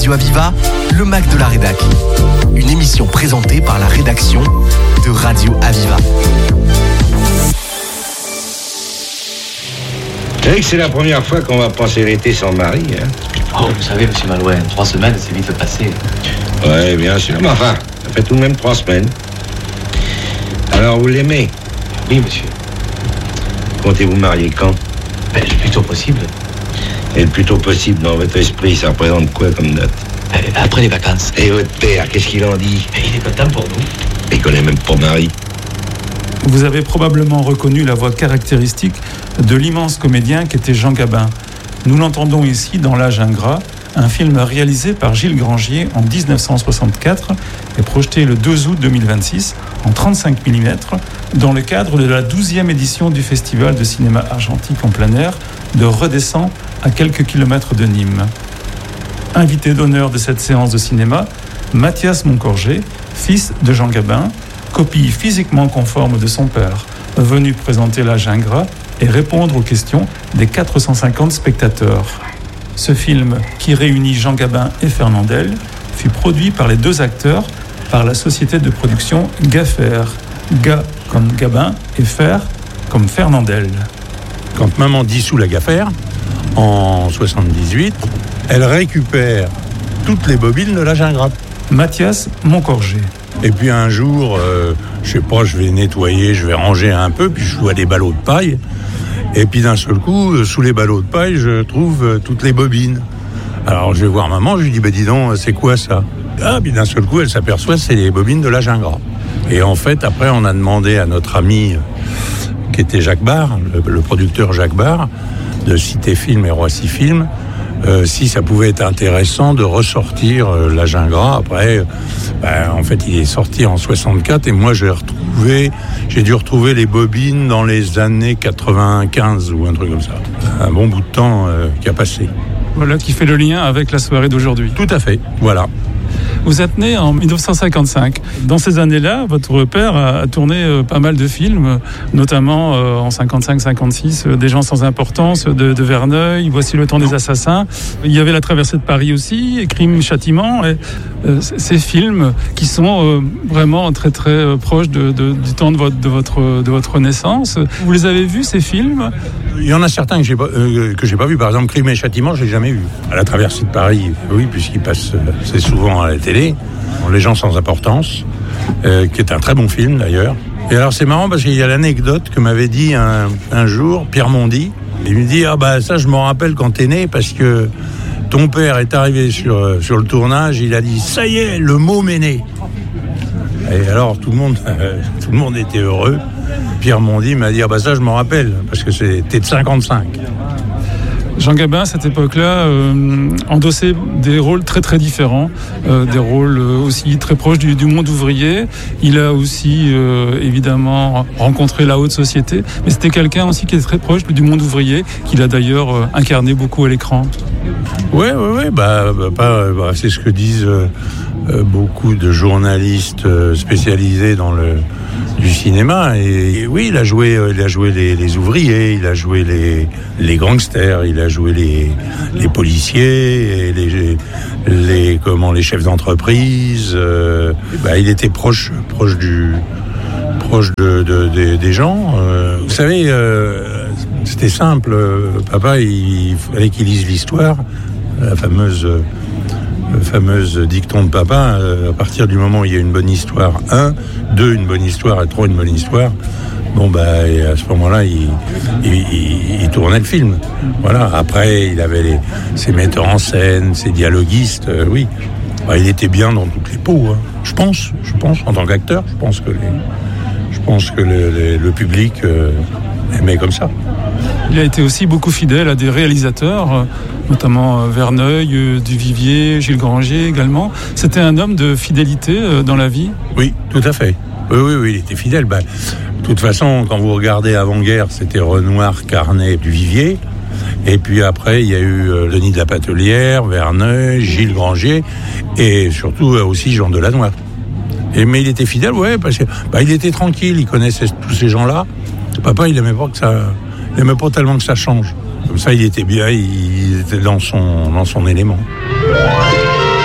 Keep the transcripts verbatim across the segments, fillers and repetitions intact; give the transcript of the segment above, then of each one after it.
Radio Aviva, le Mac de la Rédac. Une émission présentée par la rédaction de Radio Aviva. Vous savez que c'est la première fois qu'on va passer l'été sans mari, hein? Oh, vous savez, monsieur Malouin, trois semaines, c'est vite passé. Ouais, bien sûr. Mais enfin, ça fait tout de même trois semaines. Alors, vous l'aimez? Oui, monsieur. Comptez-vous marier quand? Ben, le plus tôt possible. Et le plus tôt possible, dans votre esprit, ça représente quoi comme date? Ben, après les vacances. Et votre père, qu'est-ce qu'il en dit? Ben, il est content pour nous. Il connaît même pas Marie. Vous avez probablement reconnu la voix caractéristique de l'immense comédien qu'était Jean Gabin. Nous l'entendons ici dans L'Âge ingrat, un film réalisé par Gilles Grangier en dix-neuf cent soixante-quatre et projeté le deux août deux mille vingt-six en trente-cinq millimètres dans le cadre de la douzième édition du Festival de cinéma argentique en plein air de Redescend à quelques kilomètres de Nîmes. Invité d'honneur de cette séance de cinéma, Mathias Moncorgé, fils de Jean Gabin, copie physiquement conforme de son père, venu présenter L'Âge ingrat et répondre aux questions des quatre cent cinquante spectateurs. Ce film, qui réunit Jean Gabin et Fernandel, fut produit par les deux acteurs par la société de production Gaffer. Ga comme Gabin et Fer comme Fernandel. Quand maman dissout la Gaffer, en soixante-dix-huit, elle récupère toutes les bobines de L'Âge ingrat. Mathias Moncorgé. Et puis un jour, euh, je sais pas, je vais nettoyer, je vais ranger un peu, puis je vois des ballots de paille. Et puis d'un seul coup, euh, sous les ballots de paille, je trouve euh, toutes les bobines. Alors je vais voir maman, je lui dis, bah dis donc, c'est quoi ça? Ah, puis d'un seul coup, elle s'aperçoit que c'est les bobines de L'Âge ingrat. Et en fait, après, on a demandé à notre ami, euh, qui était Jacques Barre, le, le producteur Jacques Barre, de Cité Film et Roissy Film, Euh, si ça pouvait être intéressant de ressortir euh, L'Âge ingrat. Après, euh, ben, en fait, il est sorti en soixante-quatre et moi, j'ai retrouvé, j'ai dû retrouver les bobines dans les années quatre-vingt-quinze ou un truc comme ça. Un bon bout de temps euh, qui a passé. Voilà qui fait le lien avec la soirée d'aujourd'hui. Tout à fait, voilà. Vous êtes né en dix-neuf cent cinquante-cinq. Dans ces années-là, votre père a tourné euh, pas mal de films, notamment euh, en cinquante-cinq cinquante-six, euh, Des gens sans importance, de, de Verneuil, Voici le temps des assassins. Il y avait La traversée de Paris aussi, et Crime, Châtiment. Et, euh, ces films qui sont euh, vraiment très très euh, proches de, de, du temps de votre, de, votre, de votre naissance. Vous les avez vus, ces films? Il y en a certains que j'ai pas, euh, que j'ai pas vus. Par exemple, Crime et Châtiment, je l'ai jamais vu. À La traversée de Paris, oui, puisqu'il passe, euh, c'est souvent à la télé. Les gens sans importance, euh, qui est un très bon film d'ailleurs. Et alors c'est marrant parce qu'il y a l'anecdote que m'avait dit un, un jour Pierre Mondy. Il me dit, ah bah ça je m'en rappelle quand t'es né parce que ton père est arrivé sur, sur le tournage, il a dit, ça y est, le môme est né. Et alors tout le monde, euh, tout le monde était heureux. Pierre Mondy m'a dit, ah bah ça je m'en rappelle parce que c'était de cinquante-cinq. Jean Gabin, à cette époque-là, euh, endossait des rôles très très différents, euh, des rôles aussi très proches du, du monde ouvrier. Il a aussi euh, évidemment rencontré la haute société, mais c'était quelqu'un aussi qui est très proche du monde ouvrier, qu'il a d'ailleurs euh, incarné beaucoup à l'écran. Oui, oui, oui, bah, bah, bah, bah, c'est ce que disent euh, beaucoup de journalistes euh, spécialisés dans le du cinéma. Et, et oui, il a joué, euh, il a joué les, les ouvriers, il a joué les, les gangsters, il a joué les, les policiers, et les, les, comment, les chefs d'entreprise. Euh, bah, il était proche, proche du, proche de, de, de des gens. Euh, vous savez, euh, c'était simple. Papa, il, il fallait qu'il lise l'histoire, la fameuse. Le fameuse dicton de papa, euh, à partir du moment où il y a une bonne histoire, un, deux, une bonne histoire, et trois, une bonne histoire, bon, bah, et à ce moment-là, il, il, il, il tournait le film. Voilà. Après, il avait les, ses metteurs en scène, ses dialoguistes, euh, oui. Bah, il était bien dans toutes les peaux, hein. Je pense, je pense, en tant qu'acteur, je pense que, les, je pense que le, le, le public euh, aimait comme ça. Il a été aussi beaucoup fidèle à des réalisateurs, notamment Verneuil, Duvivier, Gilles Grangier également. C'était un homme de fidélité dans la vie? Oui, tout à fait. Oui, oui, oui, il était fidèle. Ben, de toute façon, quand vous regardez avant-guerre, c'était Renoir, Carnet, Duvivier. Et puis après, il y a eu Denis de la Patelière, Verneuil, Gilles Grangier et surtout aussi Jean Delannoy. Et, mais il était fidèle, ouais, parce que bah, il était tranquille, il connaissait tous ces gens-là. Papa, il aimait pas que ça, il aimait pas tellement que ça change. Comme ça, il était bien, il était dans son, dans son élément.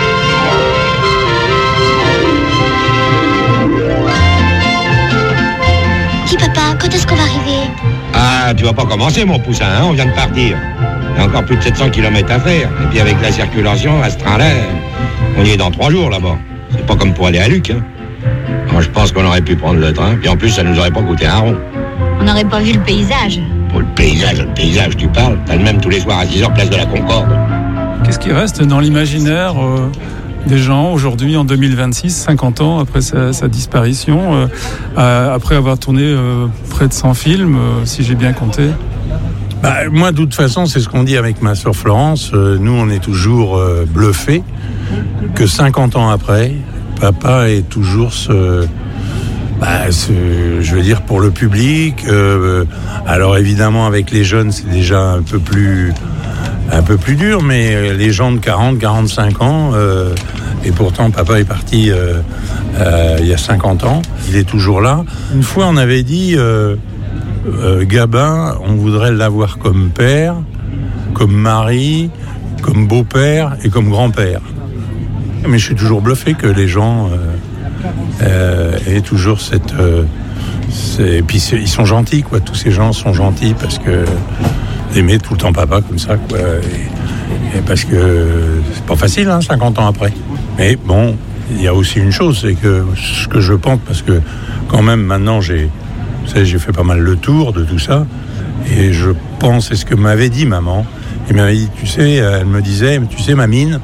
est-ce qu'on va arriver? Ah, tu vas pas commencer, mon poussin, hein, on vient de partir. Il y a encore plus de sept cents kilomètres à faire. Et puis avec la circulation, à ce train-là, on y est dans trois jours là-bas. C'est pas comme pour aller à Luc, hein. Moi, je pense qu'on aurait pu prendre le train, puis en plus, ça nous aurait pas coûté un rond. On n'aurait pas vu le paysage. Pour le paysage, le paysage, tu parles. T'as le même tous les soirs à six heures, place de la Concorde. Qu'est-ce qui reste dans l'imaginaire euh, des gens aujourd'hui, en deux mille vingt-six, cinquante ans après sa, sa disparition, euh, après avoir tourné euh, près de cent films, euh, si j'ai bien compté? Bah, moi, de toute façon, c'est ce qu'on dit avec ma sœur Florence. Euh, nous, on est toujours euh, bluffés que cinquante ans après, papa est toujours ce... Bah, ce, je veux dire, pour le public. Euh, alors évidemment, avec les jeunes, c'est déjà un peu plus, un peu plus dur, mais les gens de quarante, quarante-cinq ans, euh, et pourtant papa est parti euh, euh, il y a cinquante ans, il est toujours là. Une fois, on avait dit, euh, euh, Gabin, on voudrait l'avoir comme père, comme mari, comme beau-père et comme grand-père. Mais je suis toujours bluffé que les gens... Euh, Euh, et toujours cette euh, et puis ils sont gentils, quoi. Tous ces gens sont gentils parce que aimer tout le temps papa comme ça, quoi, et, et parce que c'est pas facile, hein, cinquante ans après. Mais bon, il y a aussi une chose, c'est que ce que je pense, parce que quand même maintenant j'ai vous savez, j'ai fait pas mal le tour de tout ça, et je pense, c'est ce que m'avait dit maman. Elle m'avait dit, tu sais, elle me disait, tu sais, Mamine,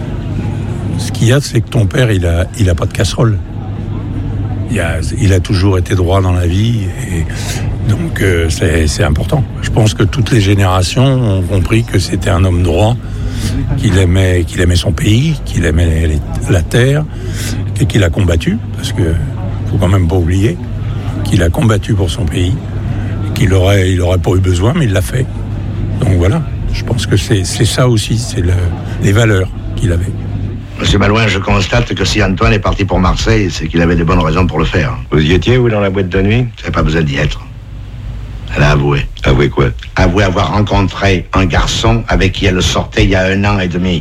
ce qu'il y a, c'est que ton père, il a, il a pas de casserole. Il a, il a toujours été droit dans la vie, et donc euh, c'est, c'est important. Je pense que toutes les générations ont compris que c'était un homme droit, qu'il aimait, qu'il aimait son pays, qu'il aimait les, la terre, et qu'il a combattu, parce que faut quand même pas oublier qu'il a combattu pour son pays, qu'il aurait, il aurait pas eu besoin, mais il l'a fait. Donc voilà, je pense que c'est, c'est ça aussi, c'est le, les valeurs qu'il avait. Monsieur Malouin, je constate que si Antoine est parti pour Marseille, c'est qu'il avait de bonnes raisons pour le faire. Vous y étiez, vous, dans la boîte de nuit? Vous n'avez pas besoin d'y être. Elle a avoué. Avoué quoi? Avoué avoir rencontré un garçon avec qui elle sortait il y a un an et demi.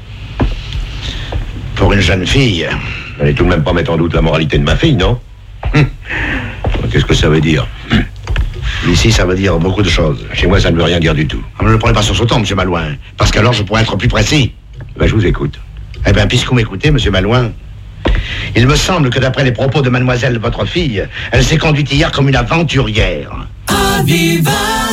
Pour une jeune fille. Elle n'est tout de même pas mettre en doute la moralité de ma fille, non? hum. Qu'est-ce que ça veut dire? hum. Ici, ça veut dire beaucoup de choses. Chez moi, ça ne veut rien dire du tout. Ne le prenez pas sur ce ton, monsieur Malouin, parce qu'alors je pourrais être plus précis. Ben, je vous écoute. Eh bien, puisque vous m'écoutez, monsieur Malouin, il me semble que d'après les propos de mademoiselle, votre fille, elle s'est conduite hier comme une aventurière. Aviva!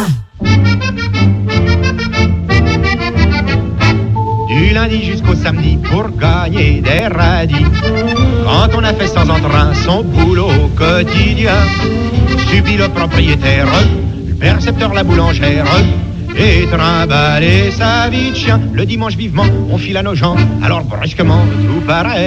Du lundi jusqu'au samedi pour gagner des radis. Quand on a fait sans entrain son boulot quotidien, subit le propriétaire, le percepteur, la boulangère, et trimballer sa vie de chien. Le dimanche vivement, on file à nos gens, alors brusquement tout paraît